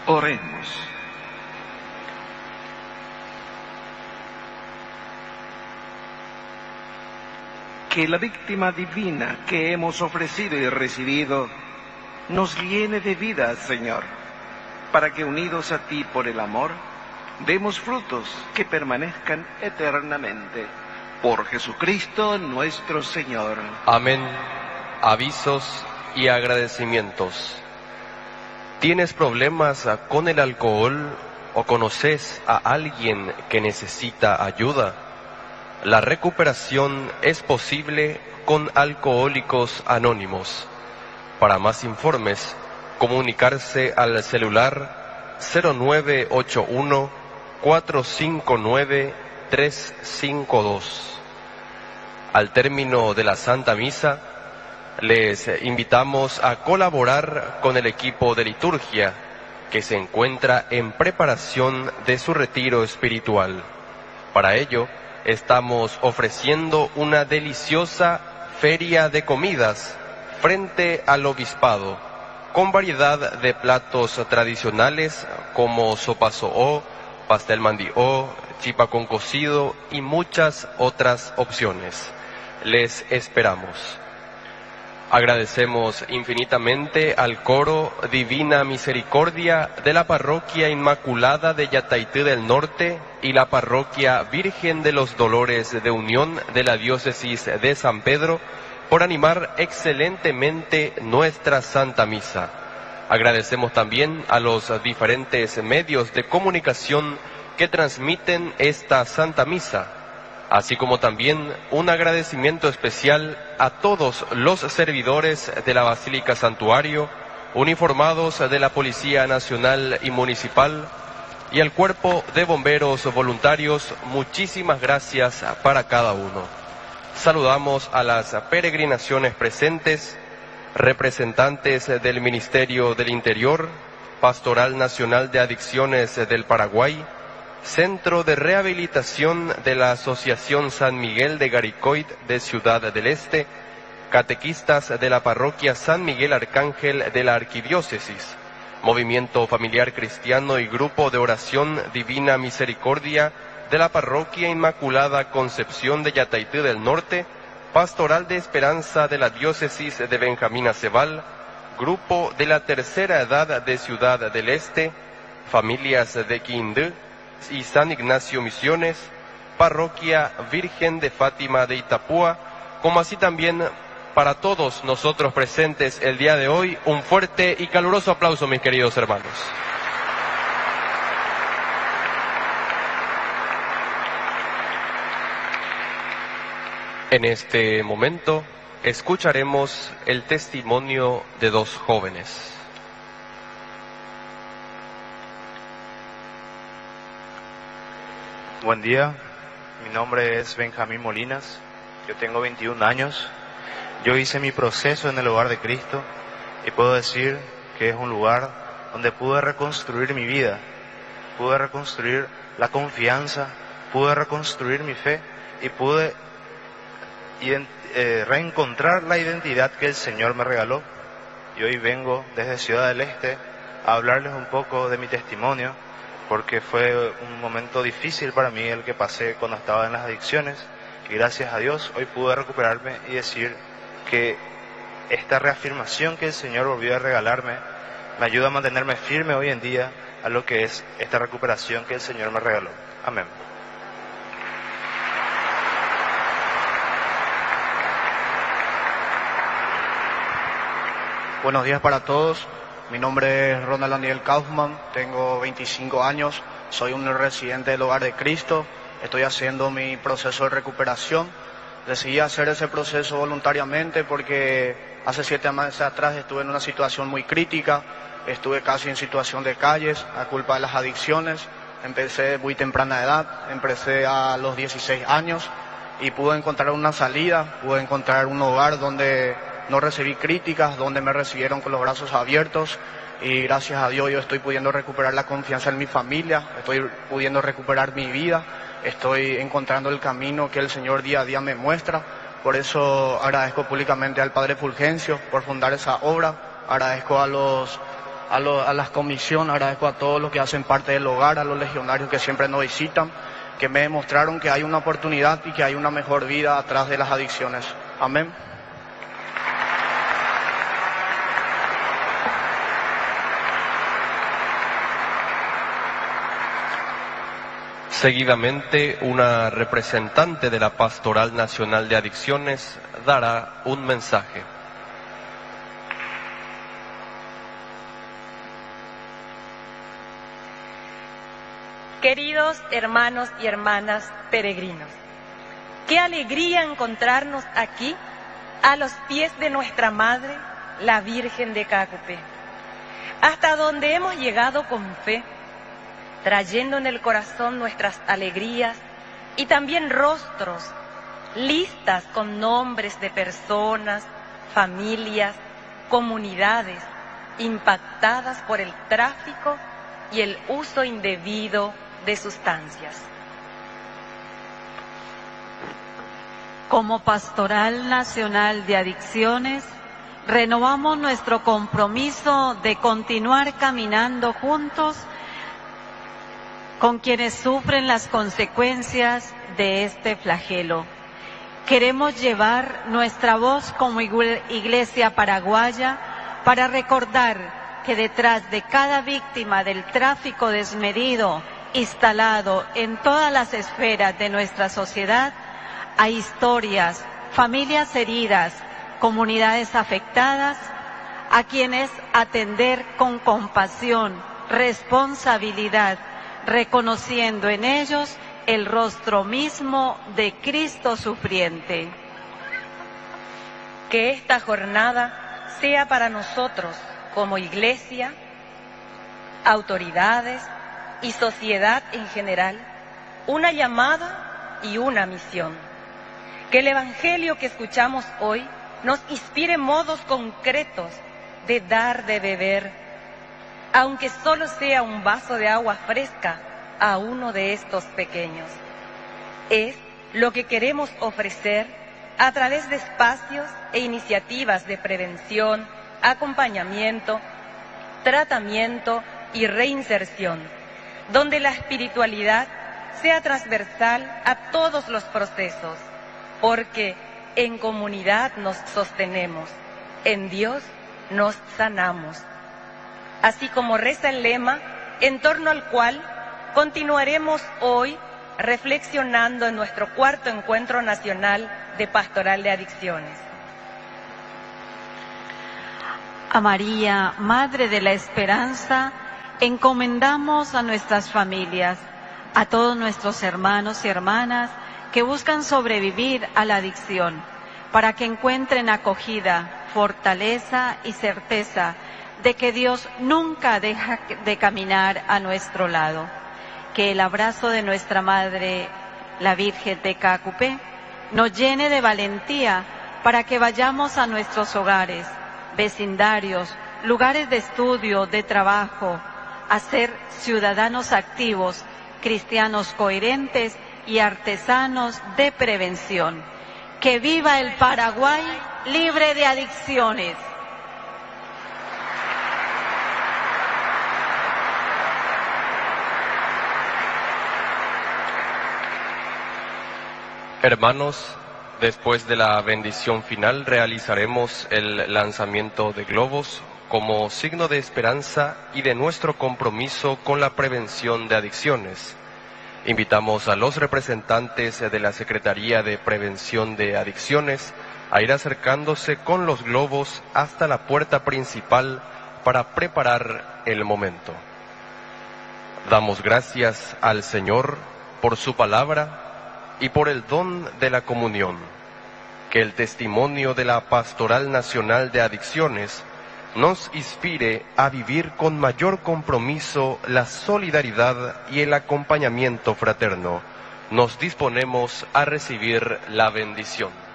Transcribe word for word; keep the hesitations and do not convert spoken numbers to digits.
Oremos. Que la víctima divina que hemos ofrecido y recibido nos llene de vida, Señor, para que unidos a ti por el amor, demos frutos que permanezcan eternamente. Por Jesucristo nuestro Señor. Amén. Avisos y agradecimientos. ¿Tienes problemas con el alcohol o conoces a alguien que necesita ayuda? La recuperación es posible con Alcohólicos Anónimos. Para más informes, comunicarse al celular cero nueve ocho uno, cuatro cinco nueve, tres cinco dos. Al término de la Santa Misa, les invitamos a colaborar con el equipo de liturgia que se encuentra en preparación de su retiro espiritual. Para ello, estamos ofreciendo una deliciosa feria de comidas frente al obispado, con variedad de platos tradicionales como sopa so'o, pastel mandi'o, chipa con cocido y muchas otras opciones. Les esperamos. Agradecemos infinitamente al coro Divina Misericordia de la Parroquia Inmaculada de Yataití del Norte y la Parroquia Virgen de los Dolores de Unión de la Diócesis de San Pedro por animar excelentemente nuestra Santa Misa. Agradecemos también a los diferentes medios de comunicación que transmiten esta Santa Misa, así como también un agradecimiento especial a todos los servidores de la Basílica Santuario, uniformados de la Policía Nacional y Municipal, y al Cuerpo de Bomberos Voluntarios. Muchísimas gracias para cada uno. Saludamos a las peregrinaciones presentes, representantes del Ministerio del Interior, Pastoral Nacional de Adicciones del Paraguay, Centro de Rehabilitación de la Asociación San Miguel de Garicoit de Ciudad del Este, catequistas de la Parroquia San Miguel Arcángel de la Arquidiócesis, Movimiento Familiar Cristiano y Grupo de Oración Divina Misericordia de la Parroquia Inmaculada Concepción de Yataití del Norte, Pastoral de Esperanza de la Diócesis de Benjamín Acebal, Grupo de la Tercera Edad de Ciudad del Este, Familias de Quindú y San Ignacio Misiones, Parroquia Virgen de Fátima de Itapúa, como así también para todos nosotros presentes el día de hoy, un fuerte y caluroso aplauso, mis queridos hermanos. En este momento escucharemos el testimonio de dos jóvenes. Buen día, mi nombre es Benjamín Molinas, yo tengo veintiún años, yo hice mi proceso en el Hogar de Cristo y puedo decir que es un lugar donde pude reconstruir mi vida, pude reconstruir la confianza, pude reconstruir mi fe y pude eh, reencontrar la identidad que el Señor me regaló. Y hoy vengo desde Ciudad del Este a hablarles un poco de mi testimonio, porque fue un momento difícil para mí el que pasé cuando estaba en las adicciones, y gracias a Dios hoy pude recuperarme y decir que esta reafirmación que el Señor volvió a regalarme me ayuda a mantenerme firme hoy en día a lo que es esta recuperación que el Señor me regaló. Amén. Buenos días para todos. Mi nombre es Ronald Daniel Kaufman, tengo veinticinco años, soy un residente del Hogar de Cristo, estoy haciendo mi proceso de recuperación. Decidí hacer ese proceso voluntariamente porque hace siete meses atrás estuve en una situación muy crítica, estuve casi en situación de calles a culpa de las adicciones. Empecé de muy temprana edad, empecé a los dieciséis años y pude encontrar una salida, pude encontrar un hogar donde no recibí críticas, donde me recibieron con los brazos abiertos, y gracias a Dios yo estoy pudiendo recuperar la confianza en mi familia, estoy pudiendo recuperar mi vida, estoy encontrando el camino que el Señor día a día me muestra. Por eso agradezco públicamente al Padre Fulgencio por fundar esa obra, agradezco a los a, lo, a las comisiones, agradezco a todos los que hacen parte del hogar, a los legionarios que siempre nos visitan, que me demostraron que hay una oportunidad y que hay una mejor vida atrás de las adicciones. Amén. Seguidamente, una representante de la Pastoral Nacional de Adicciones dará un mensaje. Queridos hermanos y hermanas peregrinos, qué alegría encontrarnos aquí a los pies de nuestra Madre, la Virgen de Cacupé, hasta donde hemos llegado con fe, trayendo en el corazón nuestras alegrías y también rostros, listas con nombres de personas, familias, comunidades impactadas por el tráfico y el uso indebido de sustancias. Como Pastoral Nacional de Adicciones, renovamos nuestro compromiso de continuar caminando juntos con quienes sufren las consecuencias de este flagelo. Queremos llevar nuestra voz como Iglesia paraguaya para recordar que detrás de cada víctima del tráfico desmedido instalado en todas las esferas de nuestra sociedad, hay historias, familias heridas, comunidades afectadas, a quienes atender con compasión, responsabilidad, reconociendo en ellos el rostro mismo de Cristo sufriente. Que esta jornada sea para nosotros, como Iglesia, autoridades y sociedad en general, una llamada y una misión. Que el Evangelio que escuchamos hoy nos inspire modos concretos de dar de beber, aunque solo sea un vaso de agua fresca a uno de estos pequeños. Es lo que queremos ofrecer a través de espacios e iniciativas de prevención, acompañamiento, tratamiento y reinserción, donde la espiritualidad sea transversal a todos los procesos, porque en comunidad nos sostenemos, en Dios nos sanamos. Así como reza el lema, en torno al cual continuaremos hoy reflexionando en nuestro cuarto encuentro nacional de Pastoral de Adicciones. A María, Madre de la Esperanza, encomendamos a nuestras familias, a todos nuestros hermanos y hermanas que buscan sobrevivir a la adicción, para que encuentren acogida, fortaleza y certeza de que Dios nunca deja de caminar a nuestro lado. Que el abrazo de nuestra Madre, la Virgen de Cacupé, nos llene de valentía para que vayamos a nuestros hogares, vecindarios, lugares de estudio, de trabajo, a ser ciudadanos activos, cristianos coherentes y artesanos de prevención. ¡Que viva el Paraguay libre de adicciones! Hermanos, después de la bendición final realizaremos el lanzamiento de globos como signo de esperanza y de nuestro compromiso con la prevención de adicciones. Invitamos a los representantes de la Secretaría de Prevención de Adicciones a ir acercándose con los globos hasta la puerta principal para preparar el momento. Damos gracias al Señor por su palabra y por el don de la comunión. Que el testimonio de la Pastoral Nacional de Adicciones nos inspire a vivir con mayor compromiso la solidaridad y el acompañamiento fraterno. Nos disponemos a recibir la bendición.